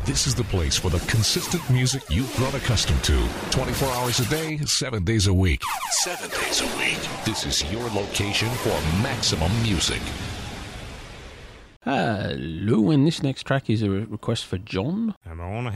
This is the place for the consistent music you've grown accustomed to. 24 hours a day, 7 days a week. 7 days a week. This is your location for maximum music. Hello, and this next track is a request for John. And I want to